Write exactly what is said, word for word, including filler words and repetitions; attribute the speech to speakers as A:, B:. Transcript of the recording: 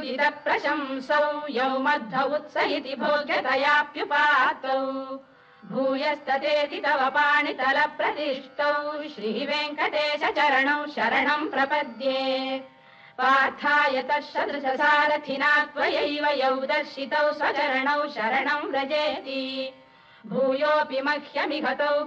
A: इतः प्रशंसौ यौ मध्व उत्स इति भोग्यतयाप्युपातौ भूयस्ततेति तव पाणितल प्रतिष्ठौ श्रीवेङ्कटेश चरणौ शरणं प्रपद्ये पार्थाय तत्सदृशसारथिना त्वयैव यौ दर्शितौ स्वचरणौ शरणं व्रजेति भूयोऽपि मह्यमिघतौ